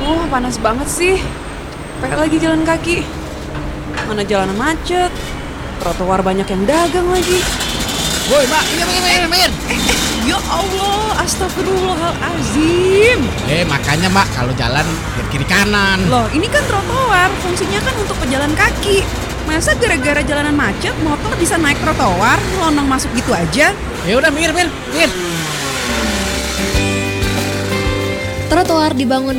Panas banget sih. Pakai lagi jalan kaki. Mana jalanan macet. Trotoar banyak yang dagang lagi. Woi, Mbak, minggir. Ya Allah, astagfirullahalazim. Makanya Mbak, kalau jalan lihat kiri kanan. Loh, ini kan trotoar, fungsinya kan untuk pejalan kaki. Masa gara-gara jalanan macet, motor bisa naik trotoar, lonong masuk gitu aja? Ya udah minggir. Trotoar dibangun